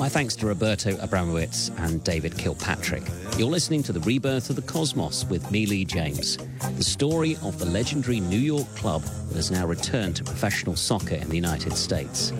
My thanks to Roberto Abramowitz and David Kilpatrick. You're listening to The Rebirth of the Cosmos with me, Lee James. The story of the legendary New York club that has now returned to professional soccer in the United States.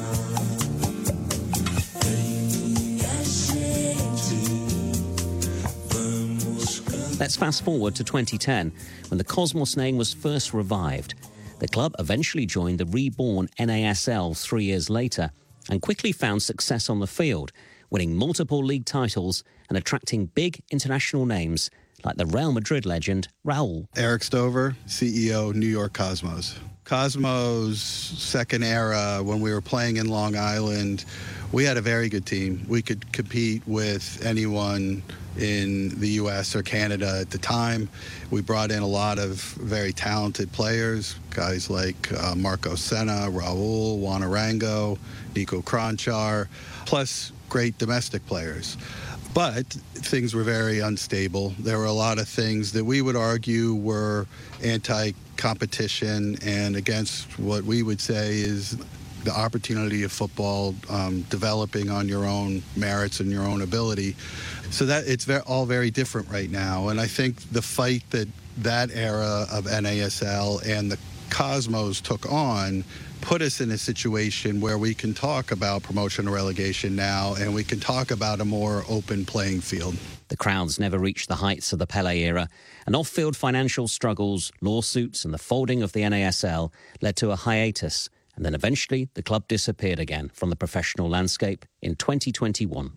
Let's fast forward to 2010, when the Cosmos name was first revived. The club eventually joined the reborn NASL 3 years later and quickly found success on the field, winning multiple league titles and attracting big international names like the Real Madrid legend Raul. Eric Stover, CEO, New York Cosmos. Cosmos' second era, when we were playing in Long Island, we had a very good team. We could compete with anyone in the U.S. or Canada at the time. We brought in a lot of very talented players, guys like Marco Senna, Raul, Juan Arango, Nico Kranjčar, plus great domestic players. But things were very unstable. There were a lot of things that we would argue were anti-competition and against what we would say is the opportunity of football developing on your own merits and your own ability. So that it's all very different right now. And I think the fight that era of NASL and the Cosmos took on put us in a situation where we can talk about promotion or relegation now, and we can talk about a more open playing field. The crowds never reached the heights of the Pelé era, and off-field financial struggles, lawsuits and the folding of the NASL led to a hiatus, and then eventually the club disappeared again from the professional landscape in 2021.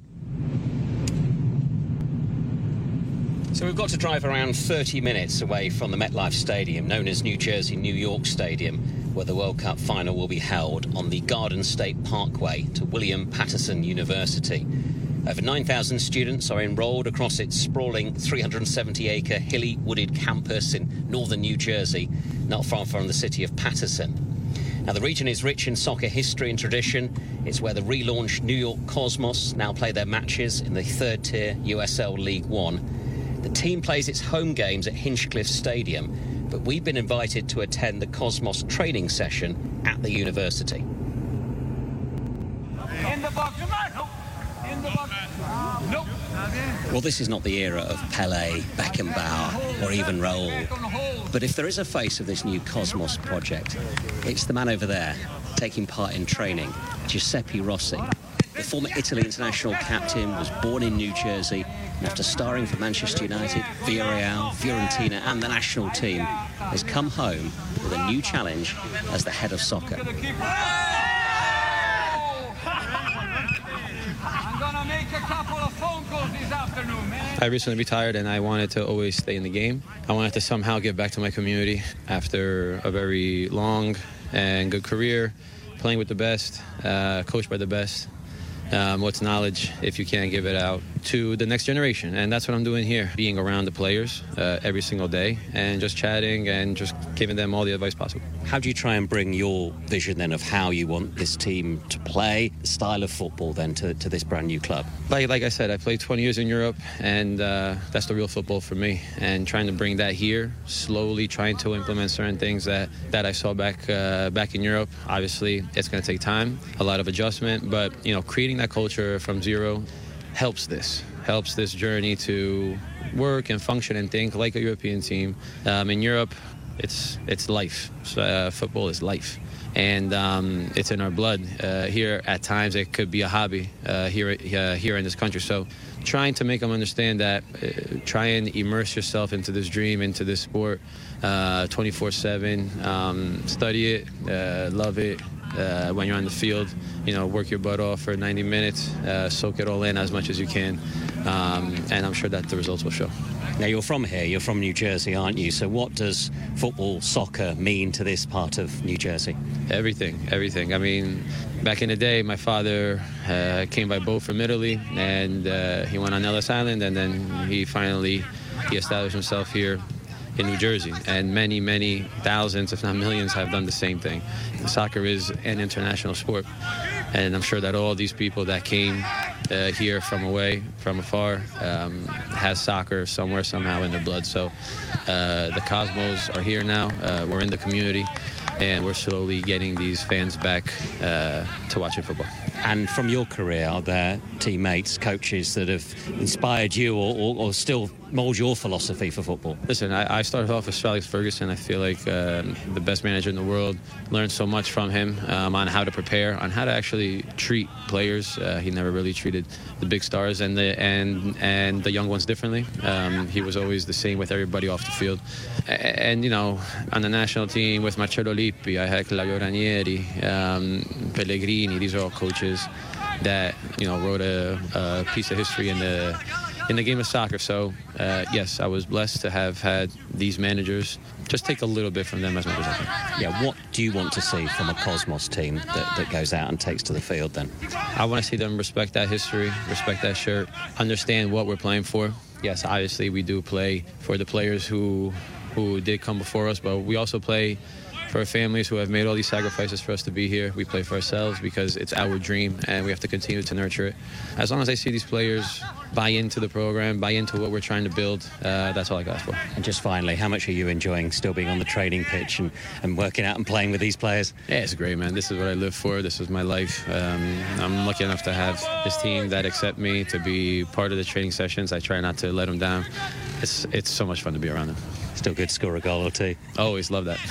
So we've got to drive around 30 minutes away from the MetLife Stadium, known as New Jersey New York Stadium, where the World Cup final will be held on the Garden State Parkway to William Patterson University. Over 9,000 students are enrolled across its sprawling 370-acre hilly wooded campus in northern New Jersey, not far from the city of Patterson. Now, the region is rich in soccer history and tradition. It's where the relaunched New York Cosmos now play their matches in the third-tier USL League One. The team plays its home games at Hinchcliffe Stadium, but we've been invited to attend the Cosmos training session at the university. In the box. In the box. Nope. Well, this is not the era of Pelé, Beckenbauer, or even Raul. But if there is a face of this new Cosmos project, it's the man over there, taking part in training, Giuseppe Rossi. The former Italy international captain was born in New Jersey, and after starring for Manchester United, Villarreal, Fiorentina and the national team, has come home with a new challenge as the head of soccer. I'm gonna make a couple of phone calls this afternoon, man. I recently retired and I wanted to always stay in the game. I wanted to somehow give back to my community after a very long and good career, playing with the best, coached by the best. What's knowledge if you can't give it out to the next generation? And that's what I'm doing here, being around the players every single day and just chatting and just giving them all the advice possible. How do you try and bring your vision then of how you want this team to play, the style of football then to this brand new club? Like I said, I played 20 years in Europe and that's the real football for me. And trying to bring that here, slowly trying to implement certain things that I saw back in Europe. Obviously, it's going to take time, a lot of adjustment, but creating that culture from zero helps this journey to work and function and think like a European team. In Europe, it's life. Football is life, and it's in our blood. Here, at times, it could be a hobby here in this country. So, trying to make them understand that, try and immerse yourself into this dream, into this sport, 24/7. Study it, love it. When you're on the field, work your butt off for 90 minutes, soak it all in as much as you can, and I'm sure that the results will show. Now, you're from here, you're from New Jersey, aren't you? So what does football, soccer mean to this part of New Jersey? Everything. I mean, back in the day, my father came by boat from Italy, and he went on Ellis Island, and then he established himself here in New Jersey, and many, many thousands, if not millions, have done the same thing. Soccer is an international sport, and I'm sure that all these people that came here from afar, has soccer somewhere, somehow in their blood. So the Cosmos are here now. We're in the community, and we're slowly getting these fans back to watching football. And from your career, are there teammates, coaches that have inspired you or still mould your philosophy for football? Listen, I started off with Alex Ferguson. I feel like the best manager in the world. Learned so much from him on how to prepare, on how to actually treat players. He never really treated the big stars and the young ones differently. He was always the same with everybody off the field. And you know, on the national team with Marcello Lippi, I had Claudio Ranieri, Pellegrini. These are all coaches that, you know, wrote a piece of history in the game of soccer. So yes, I was blessed to have had these managers. Just take a little bit from them as much as I can. Yeah, what do you want to see from a Cosmos team that goes out and takes to the field then? I want to see them respect that history, respect that shirt, understand what we're playing for. Yes, obviously we do play for the players who did come before us, but we also play for our families who have made all these sacrifices for us to be here. We play for ourselves because it's our dream and we have to continue to nurture it. As long as I see these players buy into the program, buy into what we're trying to build, that's all I got for. And just finally, how much are you enjoying still being on the training pitch and working out and playing with these players? Yeah, it's great, man. This is what I live for. This is my life. I'm lucky enough to have this team that accept me to be part of the training sessions. I try not to let them down. It's so much fun to be around them. Still good to score a goal or two. Always love that.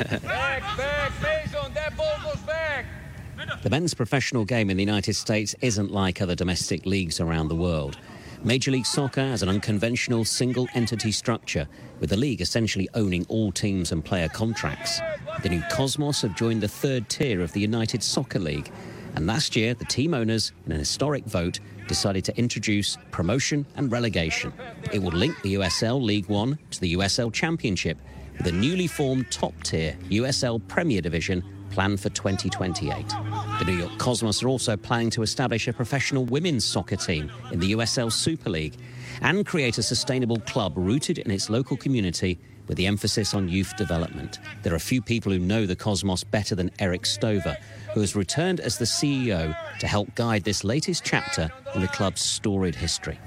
Back, Mason, that ball goes back. The men's professional game in the United States isn't like other domestic leagues around the world. Major League Soccer has an unconventional single-entity structure, with the league essentially owning all teams and player contracts. The new Cosmos have joined the third tier of the United Soccer League. And last year, the team owners, in an historic vote, decided to introduce promotion and relegation. It will link the USL League One to the USL Championship with a newly formed top-tier USL Premier Division planned for 2028. The New York Cosmos are also planning to establish a professional women's soccer team in the USL Super League and create a sustainable club rooted in its local community with the emphasis on youth development. There are few people who know the Cosmos better than Eric Stover, who has returned as the CEO to help guide this latest chapter in the club's storied history.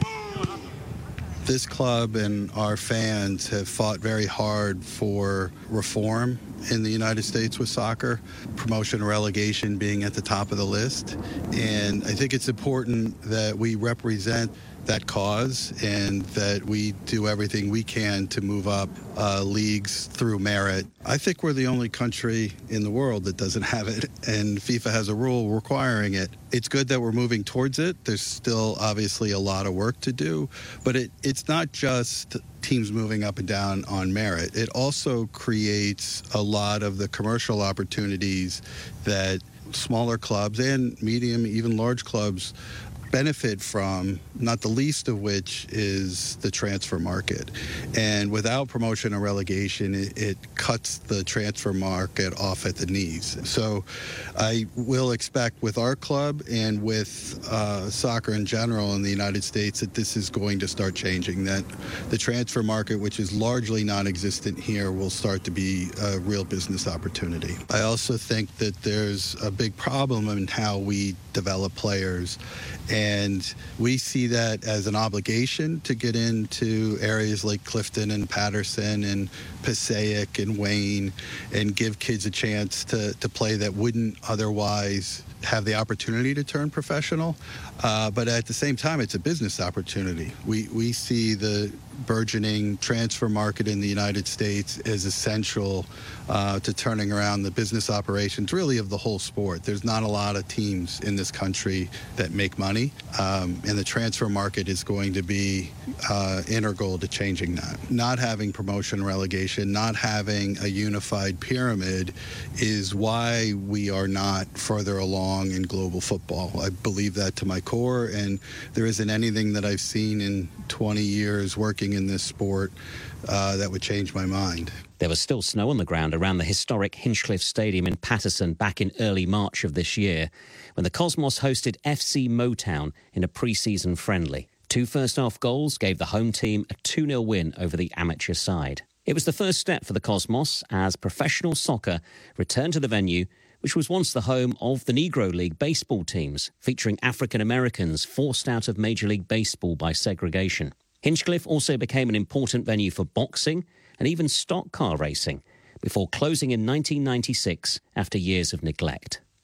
This club and our fans have fought very hard for reform in the United States with soccer, promotion and relegation being at the top of the list. And I think it's important that we represent that cause and that we do everything we can to move up leagues through merit. I think we're the only country in the world that doesn't have it, and FIFA has a rule requiring it. It's good that we're moving towards it. There's still obviously a lot of work to do, but it's not just teams moving up and down on merit. It also creates a lot of the commercial opportunities that smaller clubs and medium, even large clubs benefit from, not the least of which is the transfer market. And without promotion or relegation, it cuts the transfer market off at the knees. So I will expect with our club and with soccer in general in the United States that this is going to start changing, that the transfer market, which is largely non-existent here, will start to be a real business opportunity. I also think that there's a big problem in how we develop players, and we see that as an obligation to get into areas like Clifton and Patterson and Passaic and Wayne and give kids a chance to play that wouldn't otherwise have the opportunity to turn professional. But at the same time, it's a business opportunity. We see the burgeoning transfer market in the United States as essential to turning around the business operations, really, of the whole sport. There's not a lot of teams in this country that make money, and the transfer market is going to be integral to changing that. Not having promotion relegation, not having a unified pyramid is why we are not further along in global football. I believe that to my core, and there isn't anything that I've seen in 20 years working in this sport that would change my mind. There was still snow on the ground around the historic Hinchcliffe Stadium in Paterson back in early March of this year, when the Cosmos hosted FC Motown in a pre-season friendly. 2 first-half goals gave the home team a 2-0 win over the amateur side. It was the first step for the Cosmos as professional soccer returned to the venue, which was once the home of the Negro League baseball teams, featuring African Americans forced out of Major League Baseball by segregation. Hinchcliffe also became an important venue for boxing and even stock car racing, before closing in 1996 after years of neglect.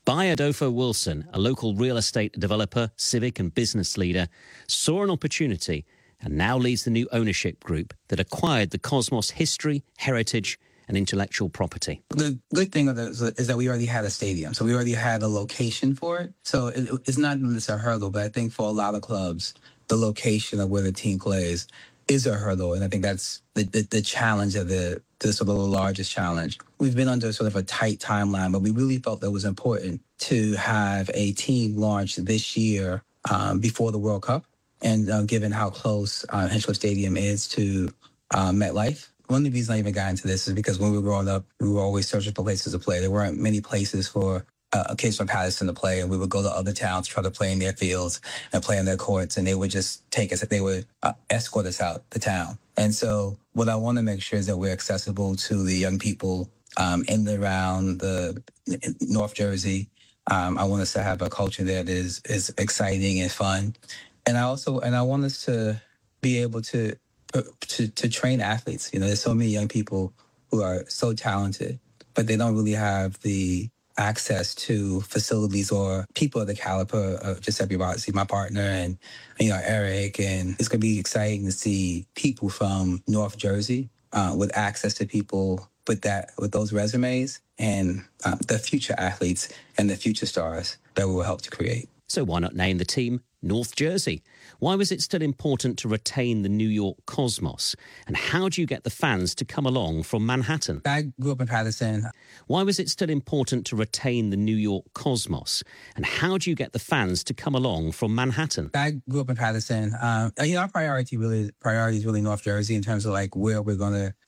Buy Adolfo Wilson, a local real estate developer, civic and business leader, saw an opportunity and now leads the new ownership group that acquired the Cosmos history, heritage and intellectual property. The good thing of this is that we already had a stadium, so we already had a location for it. So it's not just a hurdle, but I think for a lot of clubs, the location of where the team plays is a hurdle, and I think that's the challenge of the sort of the largest challenge. We've been under sort of a tight timeline, but we really felt that it was important to have a team launch this year before the World Cup, and given how close Hinchliffe Stadium is to MetLife. One of the reasons I even got into this is because when we were growing up, we were always searching for places to play. There weren't many places for Case for Patterson to play, and we would go to other towns, try to play in their fields and play in their courts, and they would just take us, they would escort us out the town. And so what I want to make sure is that we're accessible to the young people in and around the North Jersey. I want us to have a culture that is exciting and fun. And I want us to be able to train athletes. You know, there's so many young people who are so talented, but they don't really have the access to facilities or people of the caliber of Giuseppe Rossi, my partner, and, you know, Eric. And it's going to be exciting to see people from North Jersey with access to people with those resumes, and the future athletes and the future stars that we will help to create. So why not name the team North Jersey? Why was it still important to retain the New York Cosmos? And how do you get the fans to come along from Manhattan? I grew up in Patterson. Why was it still important to retain the New York Cosmos? And how do you get the fans to come along from Manhattan? I grew up in Patterson. Our priority is really North Jersey in terms of like where we're going to